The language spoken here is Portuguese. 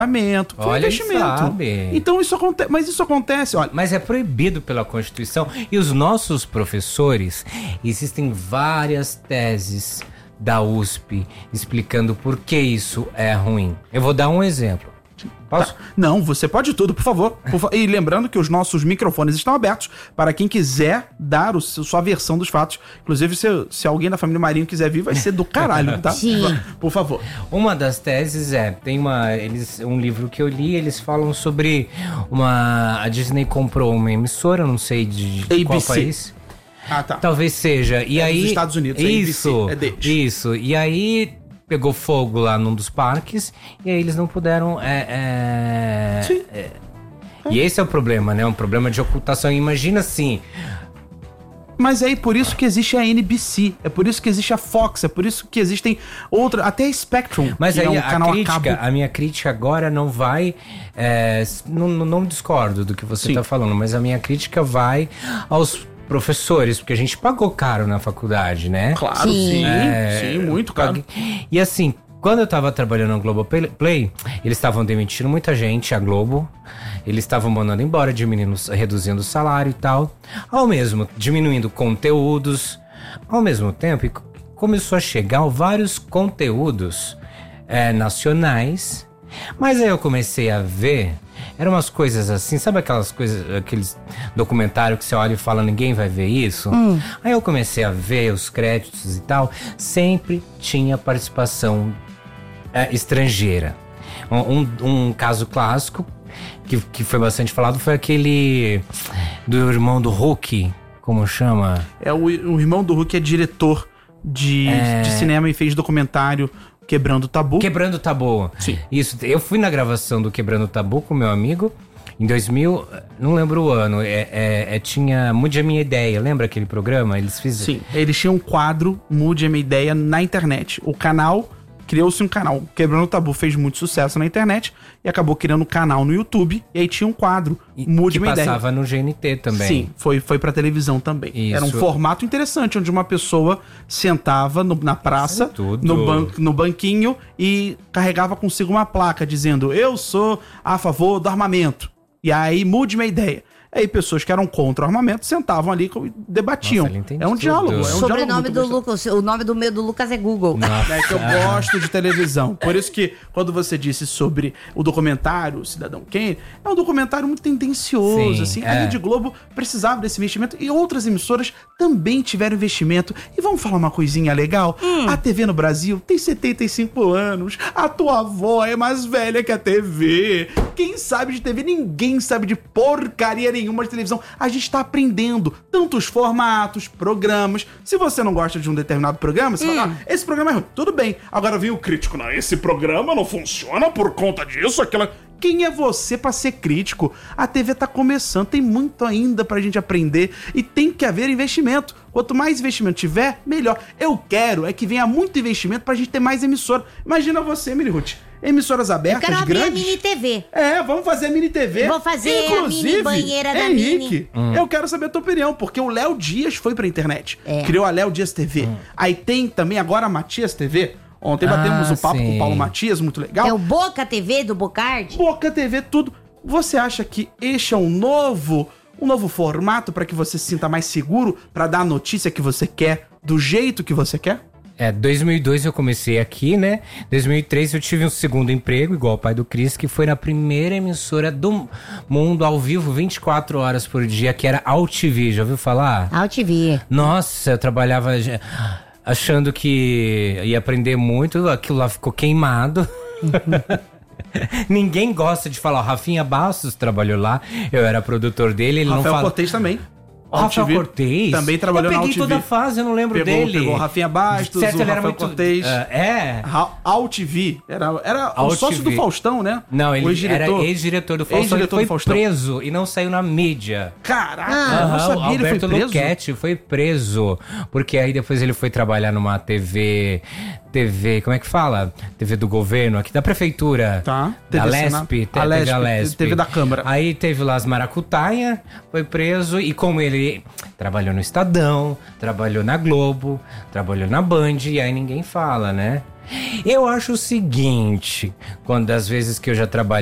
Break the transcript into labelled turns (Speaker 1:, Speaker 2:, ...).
Speaker 1: Foi um investimento.
Speaker 2: Sabe.
Speaker 1: Então isso acontece, olha.
Speaker 2: Mas é proibido pela Constituição. E os nossos professores, existem várias teses da USP explicando por que isso é ruim. Eu vou dar um exemplo. Posso?
Speaker 1: Tá. Não, você pode tudo, por favor. E lembrando que os nossos microfones estão abertos para quem quiser dar sua versão dos fatos. Inclusive, se alguém da família Marinho quiser vir, vai ser do caralho, tá?
Speaker 3: Sim.
Speaker 1: Por favor.
Speaker 2: Uma das teses tem um livro que eu li, eles falam sobre a Disney comprou uma emissora, não sei de qual
Speaker 1: ABC.
Speaker 2: país.
Speaker 1: Ah, tá.
Speaker 2: Talvez seja. E aí,
Speaker 1: dos Estados Unidos,
Speaker 2: isso,
Speaker 1: é deles.
Speaker 2: Isso. E aí pegou fogo lá num dos parques e aí eles não puderam.
Speaker 1: Sim.
Speaker 2: E esse é o problema, né? Um problema de ocultação. Imagina assim.
Speaker 1: Mas é por isso que existe a NBC, é por isso que existe a Fox, é por isso que existem outras, até a Spectrum.
Speaker 2: Mas
Speaker 1: que
Speaker 2: aí
Speaker 1: é um canal a cabo.
Speaker 2: a minha crítica agora não vai. Não discordo do que você
Speaker 1: Sim.
Speaker 2: tá falando, mas a minha crítica vai aos professores, porque a gente pagou caro na faculdade, né?
Speaker 1: Claro, sim, muito caro.
Speaker 2: E assim, quando eu tava trabalhando no Globoplay, eles estavam demitindo muita gente, a Globo. Eles estavam mandando embora, reduzindo o salário e tal. Diminuindo conteúdos. Ao mesmo tempo, começou a chegar vários conteúdos nacionais. Mas aí eu comecei a ver, eram umas coisas assim, sabe aqueles documentários que você olha e fala, ninguém vai ver isso? Aí eu comecei a ver os créditos e tal, sempre tinha participação estrangeira. Um caso clássico, que foi bastante falado, foi aquele do irmão do Hulk, como chama?
Speaker 1: O irmão do Hulk é diretor de cinema e fez documentário Quebrando o Tabu.
Speaker 2: Quebrando o Tabu.
Speaker 1: Sim.
Speaker 2: Isso, eu fui na gravação do Quebrando o Tabu com meu amigo em 2000, não lembro o ano, tinha Mude a Minha Ideia, lembra aquele programa? Eles fizeram.
Speaker 1: Sim, eles tinham um quadro Mude a Minha Ideia na internet. Criou-se um canal. Quebrando o Tabu fez muito sucesso na internet e acabou criando um canal no YouTube. E aí tinha um quadro, Mude a Minha Ideia.
Speaker 2: Que passava no GNT também.
Speaker 1: Sim, foi pra televisão também.
Speaker 2: Isso.
Speaker 1: Era um formato interessante, onde uma pessoa sentava na praça, no banquinho, e carregava consigo uma placa dizendo: eu sou a favor do armamento. E aí, mude minha ideia. Aí pessoas que eram contra o armamento sentavam ali e debatiam.
Speaker 2: Nossa,
Speaker 1: é um diálogo.
Speaker 3: O sobrenome do Lucas, o nome do meu do Lucas é Google.
Speaker 1: É que eu gosto de televisão. Por isso que quando você disse sobre o documentário Cidadão Kane, é um documentário muito tendencioso.
Speaker 2: Sim,
Speaker 1: assim. A Rede Globo precisava desse investimento e outras emissoras também tiveram investimento. E vamos falar uma coisinha legal? A TV no Brasil tem 75 anos. A tua avó é mais velha que a TV. Quem sabe de TV? Ninguém sabe de porcaria nenhuma de televisão. A gente tá aprendendo tantos formatos, programas. Se você não gosta de um determinado programa, você fala, esse programa é ruim. Tudo bem. Agora vem o crítico. Não, esse programa não funciona por conta disso, aquela... Quem é você pra ser crítico? A TV tá começando, tem muito ainda pra gente aprender e tem que haver investimento. Quanto mais investimento tiver, melhor. Eu quero que venha muito investimento pra gente ter mais emissora. Imagina você, Miri Ruth. Emissoras abertas,
Speaker 3: eu quero abrir
Speaker 1: grandes.
Speaker 3: a Mini TV.
Speaker 1: Vamos fazer a Mini TV.
Speaker 3: Vou fazer a mini banheira da
Speaker 1: Henrique,
Speaker 3: Mini.
Speaker 1: eu quero saber a tua opinião, porque o Léo Dias foi pra internet. Criou a Léo Dias TV. Aí tem também agora a Matias TV. Ontem batemos um papo com o Paulo Matias, muito legal.
Speaker 3: É o Boca TV do Bocardi?
Speaker 1: Boca TV, tudo. Você acha que este é um novo formato para que você se sinta mais seguro, para dar a notícia que você quer, do jeito que você quer?
Speaker 2: 2002 eu comecei aqui, né? 2003 eu tive um segundo emprego, igual o pai do Cris, que foi na primeira emissora do mundo, ao vivo, 24 horas por dia, que era AltV. Já ouviu falar?
Speaker 3: AltV.
Speaker 2: Nossa, eu trabalhava achando que ia aprender muito, aquilo lá ficou queimado. Ninguém gosta de falar. O Rafinha Bastos trabalhou lá, eu era produtor dele.
Speaker 1: Rafael Cortez também.
Speaker 2: Rafael Cortez?
Speaker 1: Também trabalhou na
Speaker 2: AltV.
Speaker 1: AltV.
Speaker 2: Eu peguei toda a fase, eu não lembro dele.
Speaker 1: Pegou o Rafinha Bastos,
Speaker 2: certo,
Speaker 1: o
Speaker 2: ele
Speaker 1: Rafael
Speaker 2: era muito...
Speaker 1: Cortez.
Speaker 2: AltV.
Speaker 1: Era o sócio do Faustão, né?
Speaker 2: Não, ele era ex-diretor do Faustão. Ele foi preso e não saiu na mídia.
Speaker 1: Caraca, eu não sabia,
Speaker 2: Alberto
Speaker 1: ele foi preso?
Speaker 2: Luchetti foi preso. Porque aí depois ele foi trabalhar numa TV TV, como é que fala? TV do governo, aqui da prefeitura.
Speaker 1: Tá.
Speaker 2: Da
Speaker 1: TV
Speaker 2: Lesp,
Speaker 1: a Lesp, TV da Câmara.
Speaker 2: Aí teve lá as maracutaia, foi preso. E como ele trabalhou no Estadão, trabalhou na Globo, trabalhou na Band, e aí ninguém fala, né? Eu acho o seguinte, quando das vezes que eu já trabalhei